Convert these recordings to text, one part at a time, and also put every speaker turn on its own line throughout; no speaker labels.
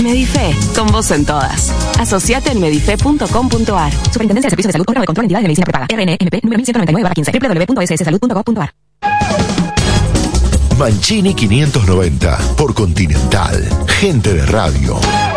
Medife, con vos en todas. Asociate en medife.com.ar.
Superintendencia de Servicios de Salud, órgano de control, entidades de medicina prepaga. RNMP número 1199/15. www.sssalud.gov.ar.
Mancini 590 por Continental. Gente de radio.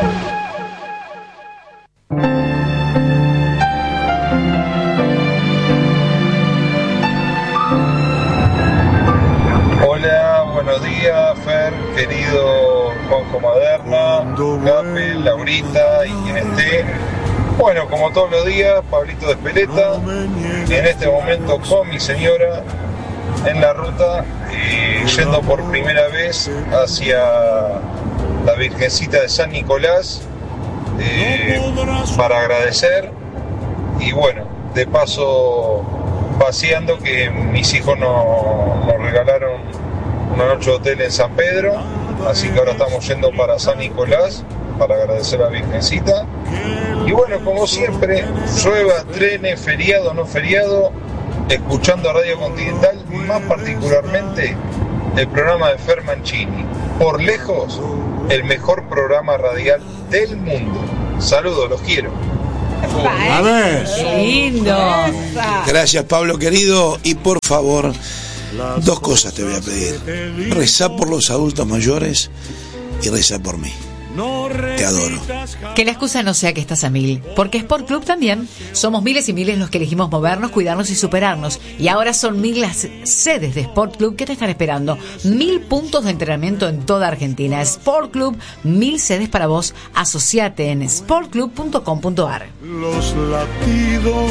Hola, buenos días, Fer, querido Juanjo Maderna, Cape, Laurita y quien esté. Bueno, como todos los días, Pablito de Espeleta, en este momento con mi señora en la ruta, yendo por primera vez hacia la Virgencita de San Nicolás, para agradecer y bueno, de paso paseando, que mis hijos nos regalaron una noche de hotel en San Pedro, así que ahora estamos yendo para San Nicolás para agradecer a la Virgencita. Y bueno, como siempre, llueva, trene, feriado o no feriado, escuchando Radio Continental, más particularmente el programa de Fer Mancini, por lejos el mejor programa radial del mundo. Saludos, los quiero.
A ver.
¡Qué lindo!
Gracias, Pablo querido. Y por favor, dos cosas te voy a pedir. Rezá por los adultos mayores y rezá por mí. Te adoro.
Que la excusa no sea que estás a mil, porque Sport Club también. Somos miles y miles los que elegimos movernos, cuidarnos y superarnos. Y ahora son 1000 las sedes de Sport Club que te están esperando. 1000 puntos de entrenamiento en toda Argentina. Sport Club, 1000 sedes para vos. Asociate en sportclub.com.ar.
Los latidos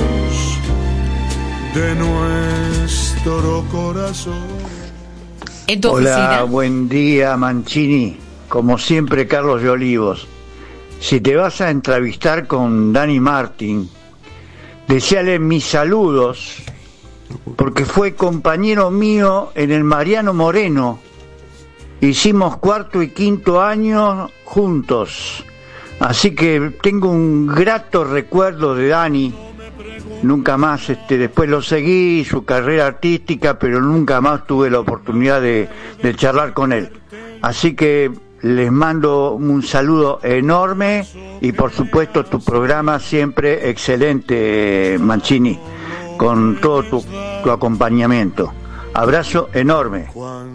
de nuestro corazón.
En tu
Hola,
oficina.
buen día, Mancini. Como siempre, Carlos de Olivos. Si te vas a entrevistar con Dani Martín, deseale mis saludos, porque fue compañero mío en el Mariano Moreno. Hicimos 4º y 5º año juntos. Así que tengo un grato recuerdo de Dani. Nunca más, después lo seguí, su carrera artística, pero nunca más tuve la oportunidad de charlar con él. Así que les mando un saludo enorme y por supuesto tu programa siempre excelente, Mancini, con todo tu acompañamiento. Abrazo enorme.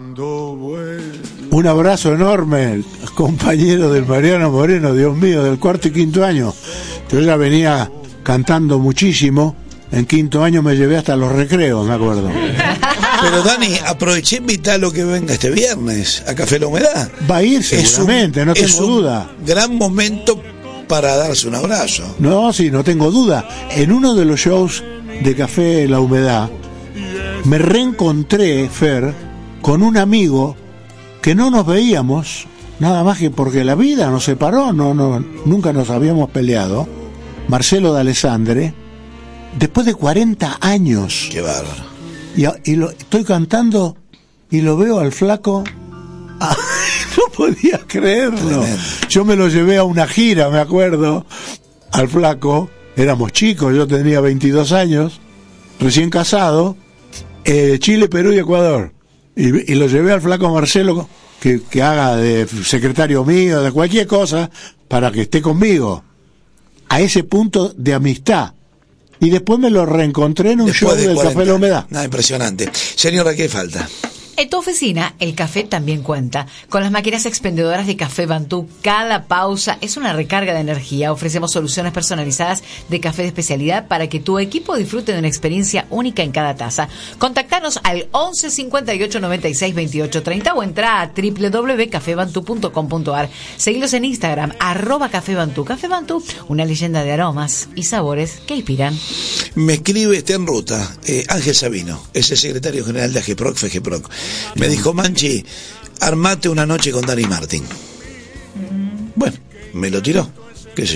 Un abrazo enorme, compañero del Mariano Moreno, Dios mío, del 4º y 5º año. Yo ya venía cantando muchísimo. En 5º año me llevé hasta los recreos, me acuerdo.
Pero Dani, aproveché invitarlo que venga este viernes a Café La Humedad.
Va a ir seguramente, no tengo duda.
Gran momento para darse un abrazo.
No, sí, no tengo duda. En uno de los shows de Café La Humedad me reencontré, Fer, con un amigo que no nos veíamos, nada más que porque la vida nos separó, nunca nos habíamos peleado. Marcelo D'Alessandre, después de 40 años.
Qué bárbaro.
Y estoy cantando y lo veo al flaco. No podía creerlo.
Tremendo.
Yo me lo llevé a una gira, me acuerdo, al flaco. Éramos chicos, yo tenía 22 años, recién casado, Chile, Perú y Ecuador. Y lo llevé al flaco Marcelo que haga de secretario mío, de cualquier cosa, para que esté conmigo. A ese punto de amistad. Y después me lo reencontré en un show del Café La Humedad.
Nada, impresionante. Señora, ¿qué falta?
En tu oficina, el café también cuenta. Con las máquinas expendedoras de Café Bantú, cada pausa es una recarga de energía. Ofrecemos soluciones personalizadas de café de especialidad para que tu equipo disfrute de una experiencia única en cada taza. Contactanos al 11 58 96 28 30 o entra a www.cafebantú.com.ar. Seguilos en Instagram, @Café Bantú. Café Bantú, una leyenda de aromas y sabores que inspiran.
Me escribe, está en ruta, Ángel Sabino, es el secretario general de AGEPROC, FEGEPROC. Me dijo, Manchi, armate una noche con Dani Martín. Bueno, me lo tiró, qué sé yo.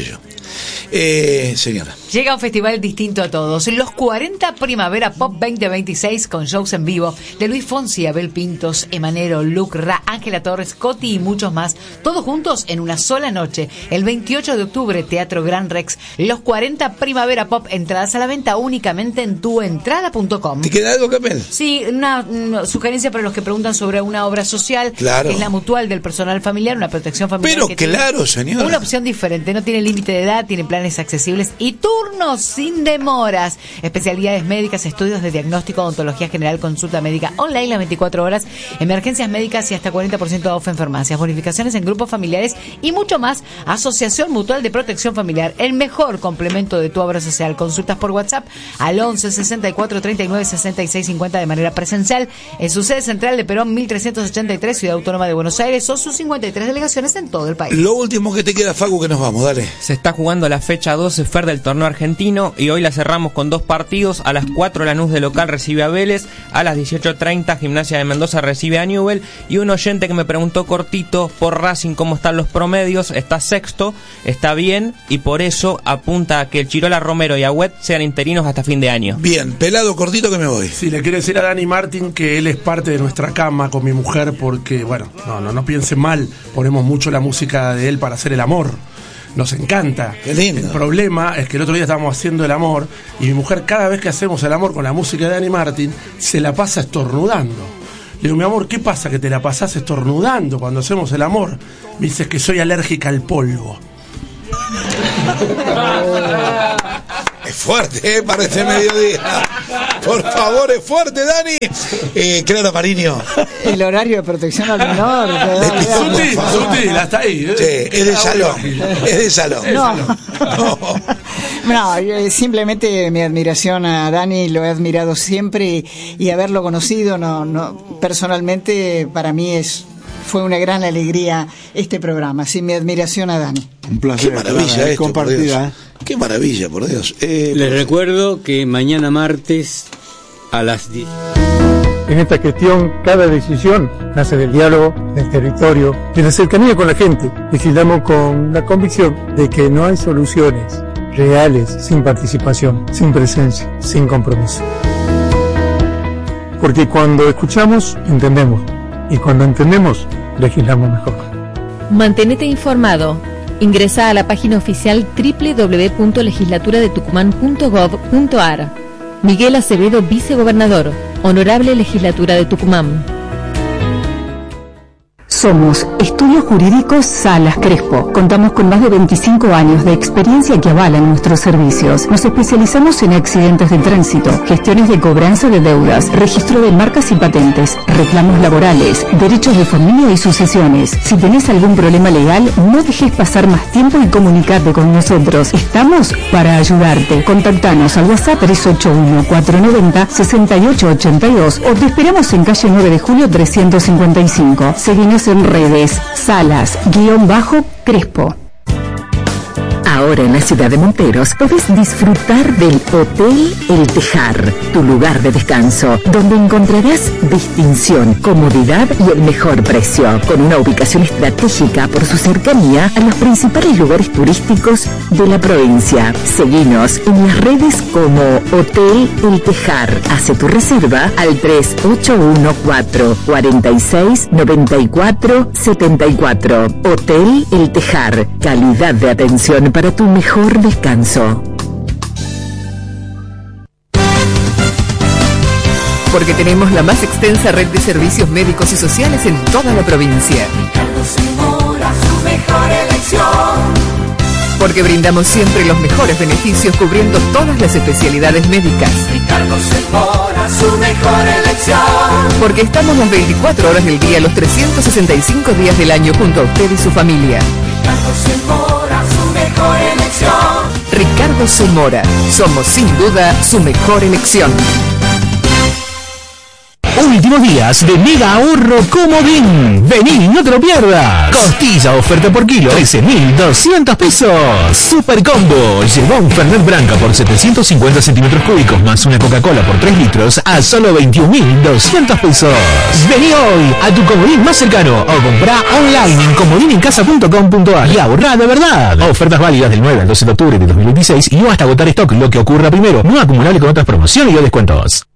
Señora.
Llega un festival distinto a todos. Los 40 Primavera Pop 2026 con shows en vivo de Luis Fonsi, Abel Pintos, Emanero, Luke Ra, Ángela Torres, Coti y muchos más. Todos juntos en una sola noche. El 28 de octubre, Teatro Gran Rex. Los 40 Primavera Pop, entradas a la venta únicamente en tuentrada.com.
¿Te queda algo, Capel?
Sí, una sugerencia para los que preguntan sobre una obra social.
Claro.
Es la Mutual del Personal Familiar, una protección familiar.
Pero
que
claro,
tiene
señora.
una opción diferente, no tiene límite de edad, tiene planes accesibles y turnos sin demoras. Especialidades médicas, estudios de diagnóstico, odontología general, consulta médica online las 24 horas, emergencias médicas y hasta 40% off en farmacias, bonificaciones en grupos familiares y mucho más. Asociación Mutual de Protección Familiar, el mejor complemento de tu obra social. Consultas por WhatsApp al 11 64 39 66 50 de manera presencial en su sede central de Perón 1383, Ciudad Autónoma de Buenos Aires, o sus 53 delegaciones en todo el país.
Lo último que te queda, Facu, que nos vamos, dale.
Se está jugando la fecha 12 FER del torneo argentino y hoy la cerramos con 2 partidos. A las 4 Lanús de local recibe a Vélez, a las 18:30 Gimnasia de Mendoza recibe a Newell. Y un oyente que me preguntó cortito por Racing cómo están los promedios. Está sexto, está bien, y por eso apunta a que el Chirola, Romero y Agüet sean interinos hasta fin de año.
Bien, pelado, cortito, que me voy.
Sí, le quiero decir a Dani Martín que él es parte de nuestra cama con mi mujer porque, bueno, no piensen mal, ponemos mucho la música de él para hacer el amor. Nos encanta.
Qué lindo.
El problema es que el otro día estábamos haciendo el amor y mi mujer, cada vez que hacemos el amor con la música de Dani Martín, se la pasa estornudando. Le digo, mi amor, ¿qué pasa que te la pasás estornudando cuando hacemos el amor? Me dices que soy alérgica al polvo.
Es fuerte, para este mediodía. Por favor, es fuerte, Dani. Claro, Mariño.
El horario de protección al menor.
Sutil, hasta ahí.
Sí, es de salón. Es de salón.
No, simplemente mi admiración a Dani, lo he admirado siempre y haberlo conocido, personalmente para mí fue una gran alegría este programa. Sí, mi admiración a Dani.
Un placer.
Qué maravilla esto,
compartida.
Qué maravilla, por Dios.
Les recuerdo que mañana martes a las 10.
En esta gestión, cada decisión nace del diálogo, del territorio, de la cercanía con la gente. Legislamos con la convicción de que no hay soluciones reales sin participación, sin presencia, sin compromiso. Porque cuando escuchamos, entendemos. Y cuando entendemos, legislamos mejor.
Mantenete informado. Ingresa a la página oficial www.legislaturadetucumán.gov.ar. Miguel Acevedo, vicegobernador. Honorable Legislatura de Tucumán.
Somos Estudios Jurídicos Salas Crespo. Contamos con más de 25 años de experiencia que avalan nuestros servicios. Nos especializamos en accidentes de tránsito, gestiones de cobranza de deudas, registro de marcas y patentes, reclamos laborales, derechos de familia y sucesiones. Si tenés algún problema legal, no dejes pasar más tiempo y comunicate con nosotros. Estamos para ayudarte. Contactanos al WhatsApp 381-490-6882 o te esperamos en calle 9 de Julio 355. Seguinos en redes, Salas-Crespo. Ahora en la ciudad de Monteros podés disfrutar del Hotel El Tejar, tu lugar de descanso, donde encontrarás distinción, comodidad y el mejor precio, con una ubicación estratégica por su cercanía a los principales lugares turísticos de la provincia. Seguinos en las redes como Hotel El Tejar. Hace tu reserva al 3814-469474. Hotel El Tejar, calidad de atención para tu mejor descanso.
Porque tenemos la más extensa red de servicios médicos y sociales en toda la provincia.
Ricardo Zamora, su mejor elección.
Porque brindamos siempre los mejores beneficios cubriendo todas las especialidades médicas.
Ricardo Zamora, su mejor elección.
Porque estamos las 24 horas del día, los 365 días del año junto a usted y su familia.
Ricardo Zamora, su mejor elección.
Ricardo Zamora, somos sin duda su mejor elección.
Últimos días de mega ahorro Comodín. Vení, no te lo pierdas. Costilla oferta por kilo, 13.200 pesos. Super combo. Lleva un Fernet Branca por 750 centímetros cúbicos más una Coca-Cola por 3 litros a solo 21.200 pesos. Vení hoy a tu Comodín más cercano o comprá online en comodinencasa.com.ar y ahorrá de verdad. Ofertas válidas del 9 al 12 de octubre de 2026 y no hasta agotar stock, lo que ocurra primero. No acumulable con otras promociones y o descuentos.